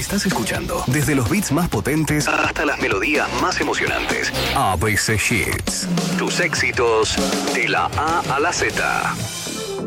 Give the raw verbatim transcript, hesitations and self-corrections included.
Estás escuchando desde los beats más potentes hasta las melodías más emocionantes. A B C Hits. Tus éxitos de la A a la Z.